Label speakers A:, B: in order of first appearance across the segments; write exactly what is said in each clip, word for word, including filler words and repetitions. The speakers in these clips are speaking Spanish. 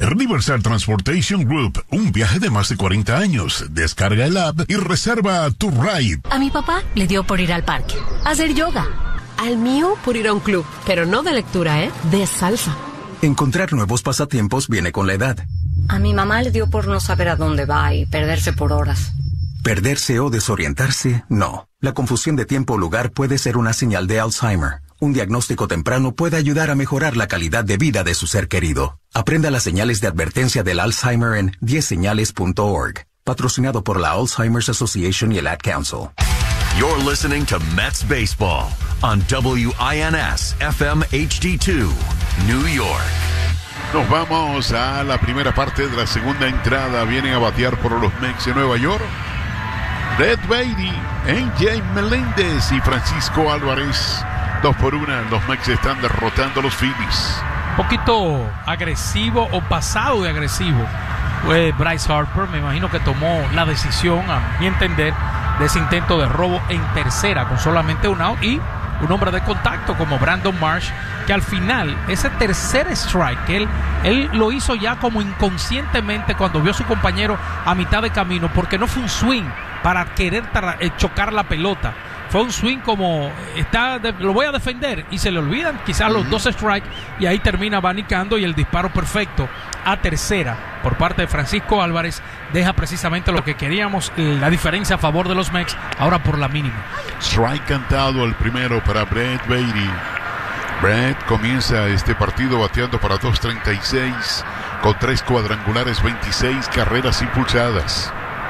A: Riverside Transportation Group, un viaje de más de cuarenta años. Descarga el app y reserva tu ride.
B: A mi papá le dio por ir al parque, a hacer yoga. Al mío por ir a un club, pero no de lectura, ¿eh? De salsa.
C: Encontrar nuevos pasatiempos viene con la edad.
D: A mi mamá le dio por no saber a dónde va y perderse por horas.
C: Perderse o desorientarse, no. La confusión de tiempo o lugar puede ser una señal de Alzheimer. Un diagnóstico temprano puede ayudar a mejorar la calidad de vida de su ser querido. Aprenda las señales de advertencia del Alzheimer en diez señales punto org. Patrocinado por la Alzheimer's Association y el Ad Council.
E: You're listening to Mets Baseball on W I N S F M H D dos, New York.
F: Nos vamos a la primera parte de la segunda entrada. Vienen a batear por los Mets de Nueva York Brett Baty, A J Meléndez y Francisco Álvarez. Dos por una, los Mets están derrotando a los Phillies.
G: Un poquito agresivo o pasado de agresivo fue Bryce Harper. Me imagino que tomó la decisión, a mi entender, de ese intento de robo en tercera con solamente un out y un hombre de contacto como Brandon Marsh, que al final, ese tercer strike, que él, él lo hizo ya como inconscientemente cuando vio a su compañero a mitad de camino, porque no fue un swing para querer tra- eh, chocar la pelota. Fue un swing como, está de, lo voy a defender, y se le olvidan quizás los dos strikes, y ahí termina abanicando, y el disparo perfecto a tercera por parte de Francisco Álvarez deja precisamente lo que queríamos, la diferencia a favor de los Mets, ahora por la mínima.
F: Strike cantado el primero para Brett Baty. Brett comienza este partido bateando para dos treinta y seis con tres cuadrangulares, veintiséis carreras impulsadas.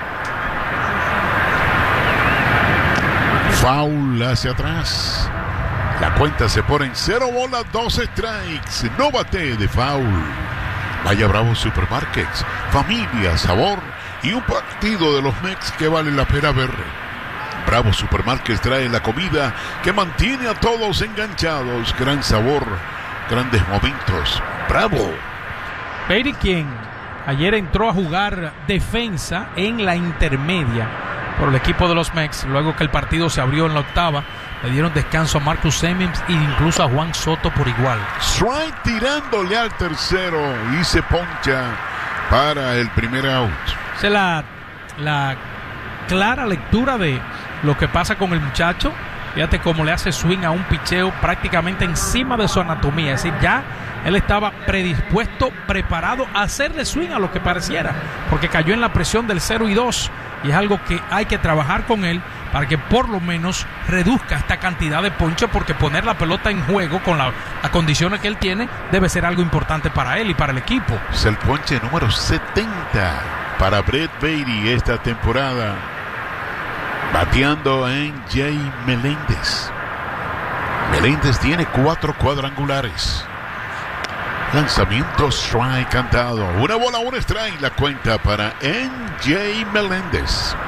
F: Foul hacia atrás. La cuenta se pone en cero bolas, dos strikes. No bate de foul. Vaya Bravo Supermarkets. Familia, sabor y un partido de los Mets que vale la pena ver. Bravo Supermarkets trae la comida que mantiene a todos enganchados. Gran sabor, grandes momentos. Bravo.
G: Baty, quien ayer entró a jugar defensa en la intermedia por el equipo de los Mets, luego que el partido se abrió en la octava, le dieron descanso a Marcus Semien e incluso a Juan Soto por igual.
F: Strike tirándole al tercero y se poncha para el primer out.
G: Esa es la, la clara lectura de lo que pasa con el muchacho. Fíjate cómo le hace swing a un picheo prácticamente encima de su anatomía. Es decir, ya él estaba predispuesto, preparado a hacerle swing a lo que pareciera, porque cayó en la presión del cero y dos, y es algo que hay que trabajar con él para que por lo menos reduzca esta cantidad de ponche, porque poner la pelota en juego con la, las condiciones que él tiene debe ser algo importante para él y para el equipo.
F: Es el ponche número setenta para Brett Baty esta temporada. Bateando en Jay Meléndez. Meléndez tiene cuatro cuadrangulares. Lanzamiento, strike cantado. Una bola, un strike. La cuenta para N J Meléndez.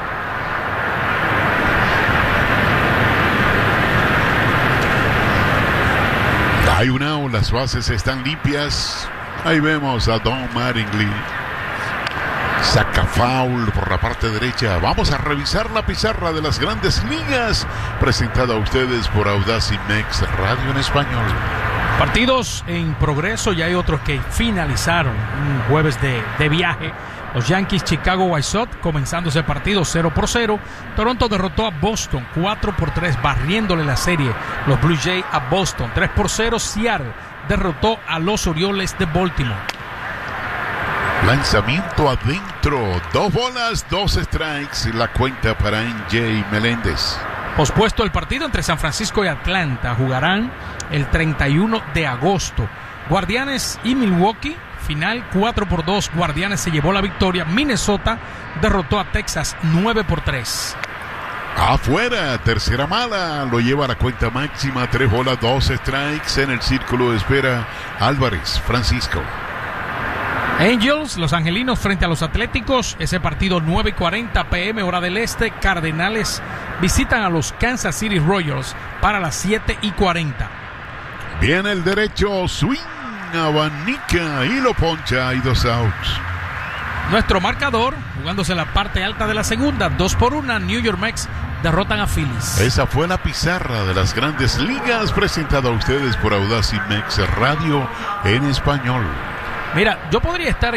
F: Hay una, las bases están limpias. Ahí vemos a Don Mattingly. Saca foul por la parte derecha. Vamos a revisar la pizarra de las Grandes Ligas, presentada a ustedes por Audacy Mex Radio en español.
G: Partidos en progreso, y hay otros que finalizaron un jueves de, de viaje. Los Yankees Chicago White Sox comenzando ese partido cero por cero. Toronto derrotó a Boston cuatro por tres, barriéndole la serie los Blue Jays a Boston. tres por cero. Seattle derrotó a los Orioles de Baltimore.
F: Lanzamiento adentro, dos bolas, dos strikes, la cuenta para N J Meléndez.
G: Pospuesto el partido entre San Francisco y Atlanta, jugarán el treinta y uno de agosto. Guardianes y Milwaukee, final cuatro por dos, Guardianes se llevó la victoria. Minnesota derrotó a Texas nueve por tres.
F: Afuera, tercera mala, lo lleva a la cuenta máxima, tres bolas, dos strikes. En el círculo de espera Álvarez, Francisco.
G: Angels, los angelinos frente a los Atléticos, ese partido nueve y cuarenta p m hora del este. Cardenales visitan a los Kansas City Royals para las siete y cuarenta.
F: Viene el derecho, swing, abanica y lo poncha, hay dos outs.
G: Nuestro marcador, jugándose la parte alta de la segunda, dos por una, New York Mets derrotan a Phillies.
F: Esa fue la pizarra de las Grandes Ligas, presentada a ustedes por Audacy Mex Radio en español.
G: Mira, yo podría estar